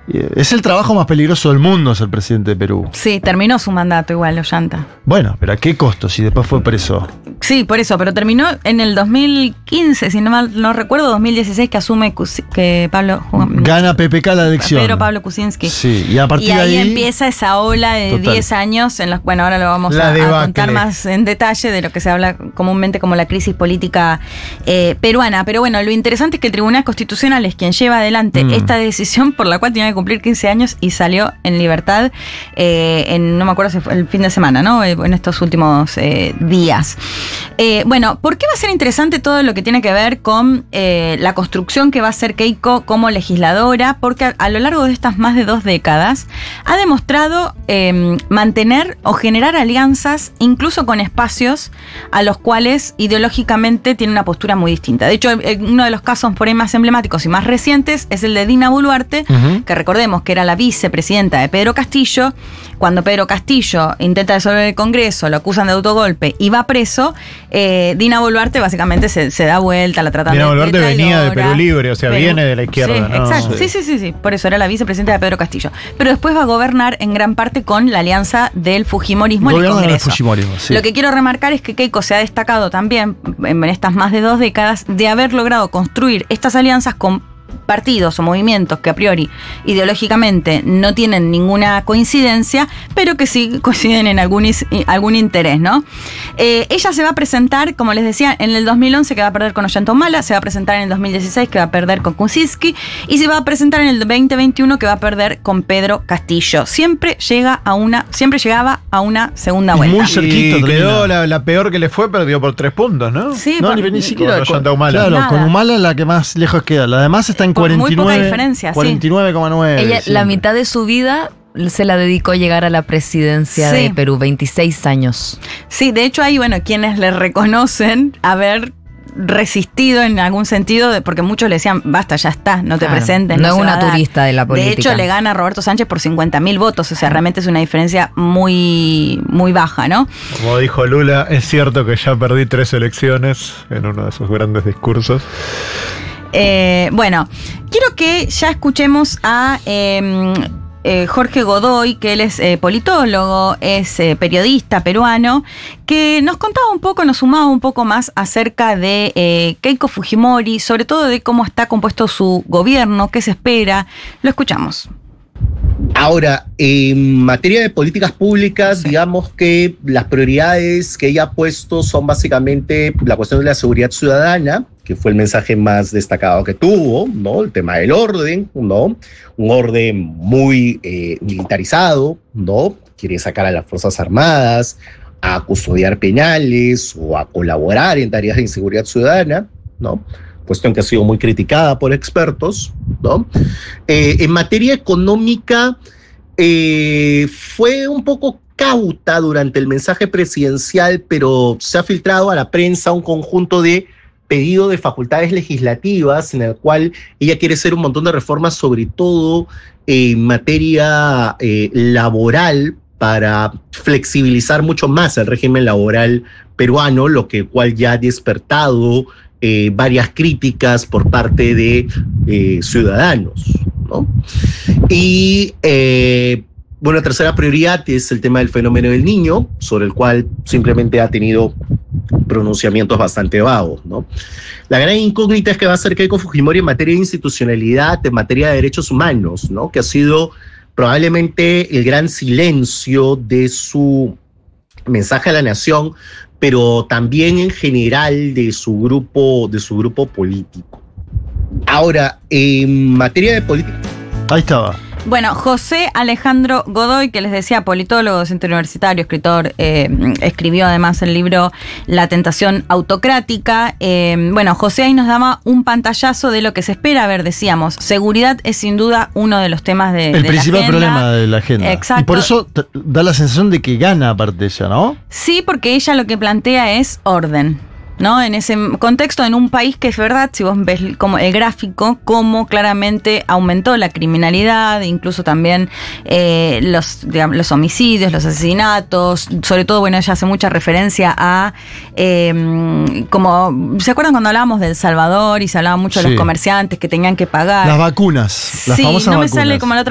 Es el trabajo más peligroso del mundo ser presidente de Perú. Sí, terminó su mandato igual, Ollanta. Bueno, pero ¿a qué costo si después fue preso? Sí, por eso, pero terminó en el 2015, si no mal no recuerdo, 2016 que asume que Pablo... Gana PPK la elección. Pedro Pablo Kuczynski. Sí, y a partir de ahí empieza esa ola de total. 10 años en los... Bueno, ahora lo vamos a contar más en detalle de lo que se habla comúnmente como la crisis política peruana. Pero bueno, lo interesante es que el Tribunal Constitucional es quien lleva adelante esta decisión por la cual tenía que cumplir 15 años y salió en libertad no me acuerdo si fue el fin de semana, ¿no? En estos últimos días. Bueno, ¿por qué va a ser interesante todo lo que tiene que ver con la construcción que va a hacer Keiko como legisladora? Porque a lo largo de estas más de 2 décadas ha demostrado mantener o generar alianzas incluso con espacios a los cuales ideológicamente tiene una postura muy distinta. De hecho, uno de los casos por ahí más emblemáticos y más recientes es el de Dina Boluarte, que recordemos que era la vicepresidenta de Pedro Castillo. Cuando Pedro Castillo intenta disolver el Congreso, lo acusan de autogolpe y va preso, Dina Boluarte básicamente se da vuelta, la tratan Dina de Boluarte traidora, venía de Perú Libre, o sea, viene de la izquierda. Sí, ¿no? exacto. Sí. Por eso era la vicepresidenta de Pedro Castillo. Pero después va a gobernar en gran parte con la alianza del Fujimorismo en el Congreso. Sí. Lo que quiero remarcar es que Keiko se ha destacado también en estas más de 2 décadas de haber logrado construir estas alianzas con partidos o movimientos que a priori ideológicamente no tienen ninguna coincidencia, pero que sí coinciden en algún interés, ¿no? Ella se va a presentar, como les decía, en el 2011 que va a perder con Ollanta Humala, se va a presentar en el 2016 que va a perder con Kuczynski y se va a presentar en el 2021 que va a perder con Pedro Castillo. Siempre llegaba a una segunda vuelta. Muy cerquita. Y quedó la peor que le fue, perdió por 3 puntos, ¿no? Sí, No, ni siquiera con Ollanta Humala. Claro, Nada. con Humala es la que más lejos queda. La demás está en Por 49. muy poca diferencia, sí. 49,9. Ella, siempre. la mitad de su vida se la dedicó a llegar a la presidencia Sí. de Perú, 26 años. Sí, de hecho hay, quienes le reconocen haber resistido en algún sentido, porque muchos le decían, basta, ya está, no te Claro, presentes. no es se una va a dar. turista de la política. De hecho, le gana a Roberto Sánchez por 50.000 votos, o sea, realmente es una diferencia muy, muy baja, ¿no? Como dijo Lula, es cierto que ya perdí 3 elecciones en uno de sus grandes discursos. Bueno, quiero que ya escuchemos a Jorge Godoy, que él es politólogo, es periodista peruano, que nos contaba un poco, nos sumaba un poco más acerca de Keiko Fujimori, sobre todo de cómo está compuesto su gobierno, qué se espera. Lo escuchamos. Ahora, en materia de políticas públicas, digamos que las prioridades que ella ha puesto son básicamente la cuestión de la seguridad ciudadana, que fue el mensaje más destacado que tuvo, ¿no? El tema del orden, ¿no? Un orden muy militarizado, ¿no? Quiere sacar a las Fuerzas Armadas a custodiar penales o a colaborar en tareas de inseguridad ciudadana, ¿no? Cuestión que ha sido muy criticada por expertos, ¿no? En materia económica, fue un poco cauta durante el mensaje presidencial, pero se ha filtrado a la prensa un conjunto de pedido de facultades legislativas en el cual ella quiere hacer un montón de reformas, sobre todo en materia laboral, para flexibilizar mucho más el régimen laboral peruano, lo que cual ya ha despertado varias críticas por parte de ciudadanos, ¿no? Y bueno, la tercera prioridad es el tema del fenómeno del Niño, sobre el cual simplemente ha tenido pronunciamientos bastante vagos, ¿no? La gran incógnita es que va a ser Keiko Fujimori en materia de institucionalidad, en materia de derechos humanos, ¿no? Que ha sido probablemente el gran silencio de su mensaje a la nación, pero también en general de su grupo político. Ahora, en materia de política... Ahí estaba. Bueno, José Alejandro Godoy, que les decía, politólogo, docente universitario, escritor, escribió además el libro La tentación autocrática. Bueno, José ahí nos daba un pantallazo de lo que se espera. A ver, decíamos, seguridad es sin duda uno de los temas de El de principal la agenda. problema de la agenda. Exacto. Y por eso da la sensación de que gana aparte ella, ¿no? Sí, porque ella lo que plantea es orden, ¿no? En ese contexto, en un país que es verdad, si vos ves como el gráfico, cómo claramente aumentó la criminalidad, incluso también los homicidios, los asesinatos, sobre todo, bueno, ella hace mucha referencia a como, ¿se acuerdan cuando hablábamos de El Salvador y se hablaba mucho de Sí. los comerciantes que tenían que pagar? Las vacunas, las Sí, famosas no me vacunas. sale como la otra